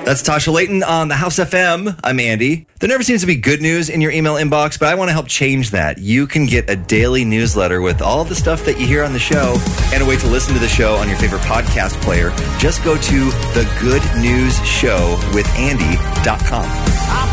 That's Tasha Layton on the House FM. I'm Andy. There never seems to be good news in your email inbox, but I want to help change that. You can get a daily newsletter with all of the stuff that you hear on the show and a way to listen to the show on your favorite podcast player. Just go to thegoodnewsshowwithandy.com.